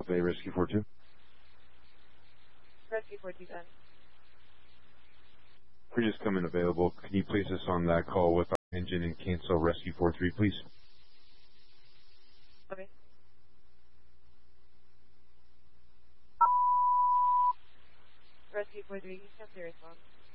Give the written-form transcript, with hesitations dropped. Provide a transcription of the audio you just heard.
Bay Rescue 42. Rescue 42 then. We're just coming available. Can you place us on that call with our engine and cancel Rescue 43, please? Okay. Rescue 43, cancel your response.